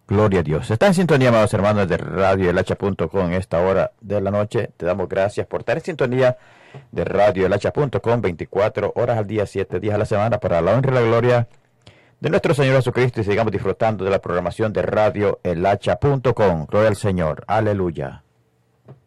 Gloria a Dios. Está en sintonía, amados hermanos, de radioelhacha.com en esta hora de la noche. Te damos gracias por estar en sintonía de radioelhacha.com 24 horas al día, 7 días a la semana, para la honra y la gloria de nuestro Señor Jesucristo, y sigamos disfrutando de la programación de radioelhacha.com. Gloria al Señor. Aleluya.